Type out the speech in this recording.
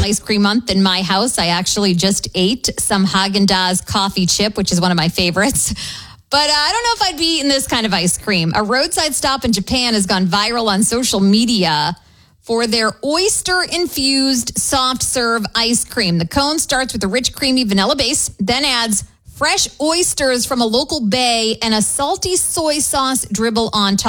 ice cream month in my house. I actually just ate some Haagen-Dazs coffee chip, which is one of my favorites. But I don't know if I'd be eating this kind of ice cream. A roadside stop in Japan has gone viral on social media for their oyster-infused soft serve ice cream. The cone starts with a rich, creamy vanilla base, then adds fresh oysters from a local bay and a salty soy sauce dribble on top.